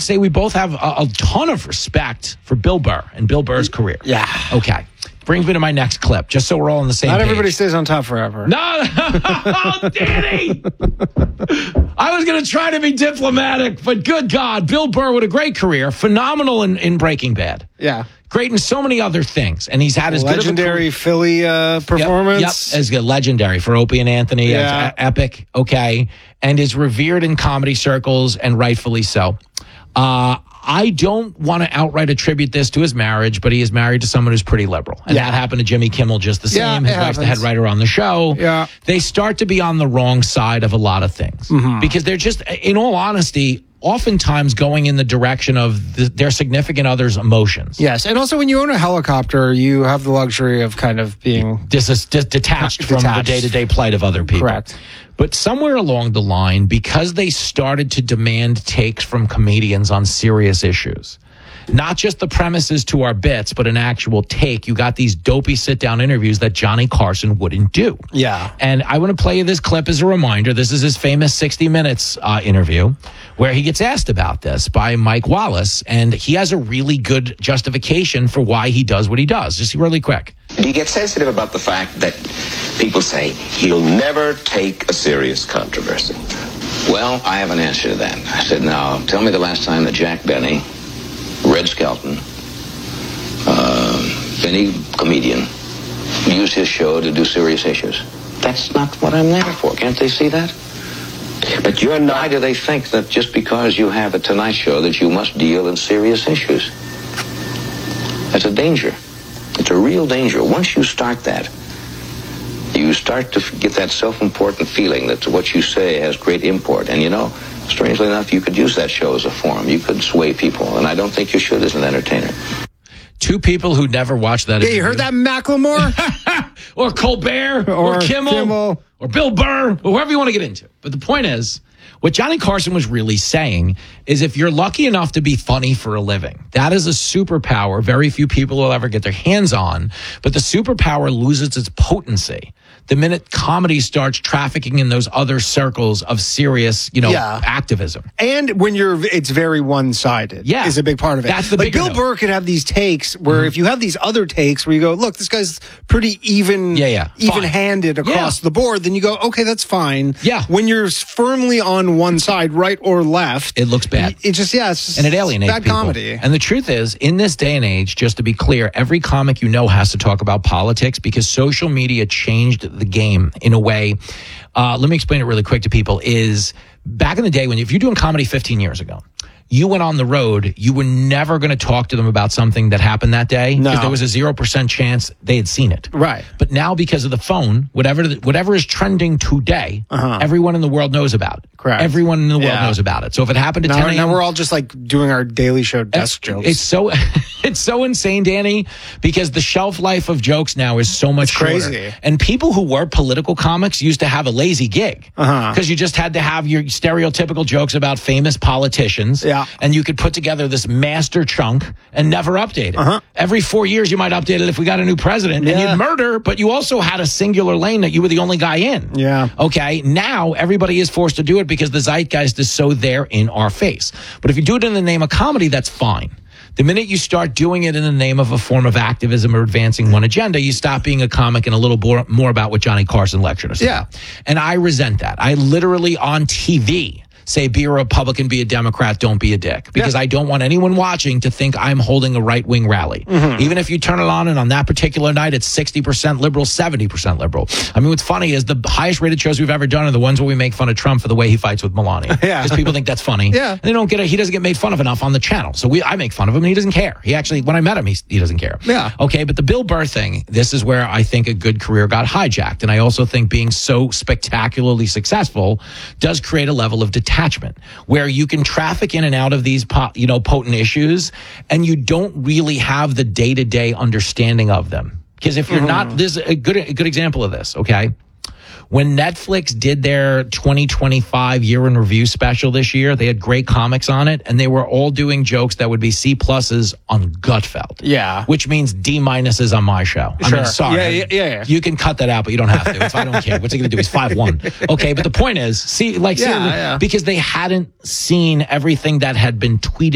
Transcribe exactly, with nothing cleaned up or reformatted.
say we both have a, a ton of respect for Bill Burr and Bill Burr's career. Yeah. Okay. Brings me to my next clip, just so we're all on the same Not page. everybody stays on top forever. No, oh, Danny! I was going to try to be diplomatic, but good God, Bill Burr with a great career, phenomenal in, in Breaking Bad. Yeah. Great in so many other things, and he's had his legendary Philly uh, performance. Yep, yep, as good, legendary for Opie and Anthony. Yeah. E- epic, okay, and is revered in comedy circles, and rightfully so. Uh, I don't want to outright attribute this to his marriage, but he is married to someone who's pretty liberal. And Yeah. that happened to Jimmy Kimmel just the Yeah, same. His it wife's the happens. head writer on the show. Yeah. They start to be on the wrong side of a lot of things. Mm-hmm. Because they're just, in all honesty, oftentimes going in the direction of the, their significant other's emotions. Yes, and also when you own a helicopter, you have the luxury of kind of being Dis- dis- detached from the Detached. day-to-day plight of other people. Correct. But somewhere along the line, because they started to demand takes from comedians on serious issues, not just the premises to our bits, but an actual take, you got these dopey sit-down interviews that Johnny Carson wouldn't do. Yeah. And I want to play you this clip as a reminder. This is his famous sixty minutes uh, interview where he gets asked about this by Mike Wallace, and he has a really good justification for why he does what he does. Just really quick. Do you get sensitive about the fact that people say he'll never take a serious controversy? Well, I have an answer to that. I said, now, tell me the last time that Jack Benny, Red Skelton, uh, any comedian, used his show to do serious issues. That's not what I'm there for. Can't they see that? But you're not. Why do they think that just because you have a Tonight Show that you must deal in serious issues? That's a danger. It's a real danger. Once you start that, you start to get that self-important feeling that what you say has great import. And you know, strangely enough, you could use that show as a forum. You could sway people, and I don't think you should as an entertainer. Two people who never watched that Yeah, you interview. heard that, Macklemore? or Colbert, or, Or Kimmel, Kimmel. or Bill Burr, or whoever you want to get into. But the point is, what Johnny Carson was really saying is if you're lucky enough to be funny for a living, that is a superpower very few people will ever get their hands on, but the superpower loses its potency the minute comedy starts trafficking in those other circles of serious, you know, Yeah. activism. And when you're, it's very one-sided. Yeah. Is a big part of it. That's the like bigger Bill note. Burr could have these takes where Mm-hmm. if you have these other takes where you go, look, this guy's pretty even, Yeah, yeah. even-handed across Yeah. the board, then you go, okay, that's fine. Yeah. When you're firmly on one side, right or left, It looks bad. It just, yeah, it's just And it alienates bad people. comedy. And the truth is, in this day and age, just to be clear, every comic you know has to talk about politics because social media changed the game in a way. Uh, let me explain it really quick to people. Is back in the day when if you're doing comedy fifteen years ago, you went on the road, you were never going to talk to them about something that happened that day because No. there was a zero percent chance they had seen it. Right. But now because of the phone, whatever whatever is trending today, Uh-huh. everyone in the world knows about it. Correct. Everyone in the world Yeah. knows about it. So if it happened at Now, ten a.m. now we're all just like doing our Daily Show desk jokes. It's so it's so insane, Danny, because the shelf life of jokes now is so much It's crazy. shorter. And people who were political comics used to have a lazy gig because Uh-huh. you just had to have your stereotypical jokes about famous politicians, Yeah. and you could put together this master chunk and never update it. Uh-huh. Every four years, you might update it if we got a new president, and Yeah. you'd murder, but you also had a singular lane that you were the only guy in. Yeah. Okay. Now everybody is forced to do it because the zeitgeist is so there in our face. But if you do it in the name of comedy, that's fine. The minute you start doing it in the name of a form of activism or advancing one agenda, you stop being a comic and a little more, more about what Johnny Carson lectured us Yeah. about. And I resent that. I literally on T V say, be a Republican, be a Democrat, don't be a dick. Because Yeah. I don't want anyone watching to think I'm holding a right-wing rally. Mm-hmm. Even if you turn it on and on that particular night, it's sixty percent liberal, seventy percent liberal. I mean, what's funny is the highest rated shows we've ever done are the ones where we make fun of Trump for the way he fights with Melania. Yeah. Because people think that's funny. Yeah. And they don't get it. He doesn't get made fun of enough on the channel. So we, I make fun of him and he doesn't care. He actually, when I met him, he, he doesn't care. Yeah. Okay. But the Bill Burr thing, this is where I think a good career got hijacked. And I also think being so spectacularly successful does create a level of detachment where you can traffic in and out of these, po- you know, potent issues, and you don't really have the day-to-day understanding of them. Because if you're Mm-hmm. not, this is a good, a good example of this. Okay. When Netflix did their twenty twenty-five year in review special this year, they had great comics on it, and they were all doing jokes that would be C pluses on Gutfeld. Yeah. Which means D minuses on my show. I Sure. mean, sorry. Yeah, yeah, yeah, yeah. You can cut that out, but you don't have to. If I don't care. What's he going to do? He's five one. Okay, but the point is, see, like, Yeah, seriously, yeah. because they hadn't seen everything that had been tweeted